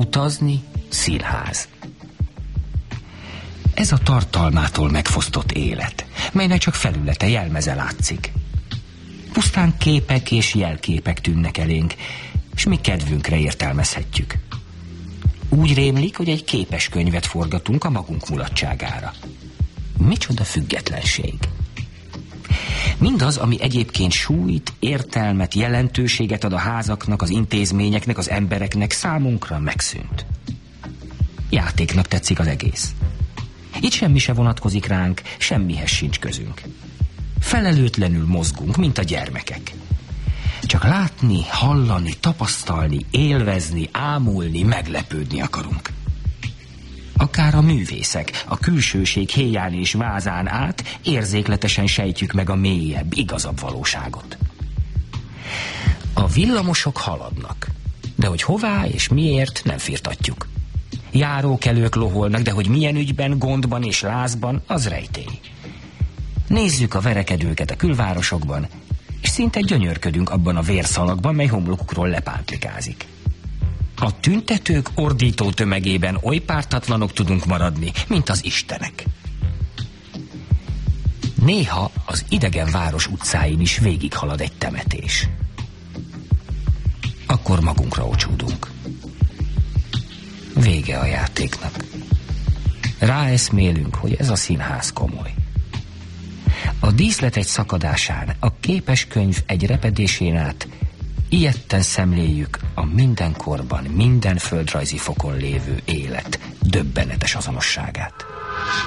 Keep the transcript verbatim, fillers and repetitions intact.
utazni, színház. Ez a tartalmától megfosztott élet, melynek csak felülete, jelmeze látszik. Pusztán képek és jelképek tűnnek elénk, és mi kedvünkre értelmezhetjük. Úgy rémlik, hogy egy képes könyvet forgatunk a magunk mulatságára. Micsoda függetlenség! Mindaz, ami egyébként súlyt, értelmet, jelentőséget ad a házaknak, az intézményeknek, az embereknek, számunkra megszűnt. Játéknak tetszik az egész. Itt semmi se vonatkozik ránk, semmihez sincs közünk. Felelőtlenül mozgunk, mint a gyermekek. Csak látni, hallani, tapasztalni, élvezni, ámulni, meglepődni akarunk. Akár a művészek, a külsőség héján és vázán át érzékletesen sejtjük meg a mélyebb, igazabb valóságot. A villamosok haladnak, de hogy hová és miért nem firtatjuk. Járókelők loholnak, de hogy milyen ügyben, gondban és lázban, az rejtély. Nézzük a verekedőket a külvárosokban, és szinte gyönyörködünk abban a vérszalagban, mely homlokukról lepántrikázik. A tüntetők ordító tömegében oly pártatlanok tudunk maradni, mint az istenek. Néha az idegen város utcáin is végighalad egy temetés. Akkor magunkra ocsúdunk. Vége a játéknak. Ráeszmélünk, hogy ez a színház komoly. A díszlet egy szakadásán, a képeskönyv egy repedésén át ijedten szemléljük a mindenkorban, minden földrajzi fokon lévő élet döbbenetes azonosságát.